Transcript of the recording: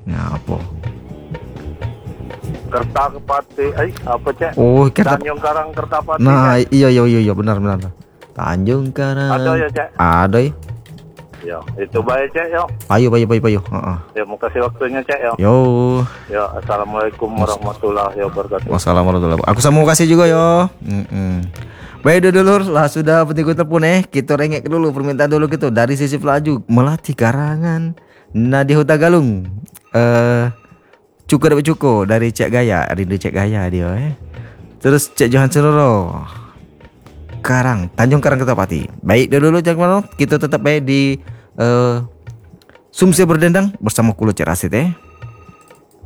Ngapa? Kertapati, apa cek? Oh, Kerta. Tanjung Karang Kertapati. Nah, iya benar. Tanjung Karang. Ada ya cek? Ada ya. Ya, itu baik cek yo. Ayo. Heeh. Ya, mau kasih waktunya cek yo. Yo. Ya, assalamualaikum warahmatullahi wabarakatuh. Wassalamualaikum. Aku sama kasih juga yo. Baik dulur lah sudah penting telepon kita rengek dulu permintaan dulu gitu dari sisi pelaju melatih karangan Nadi Huta Galung cuko dari Cek Gaya rindu Cek Gaya dia terus Cek Johan Senoro Tanjung Karang Kertapati. Baik dulu jangan kita tetap baik di Sumse Berdendang bersama Kulo Cek Rasid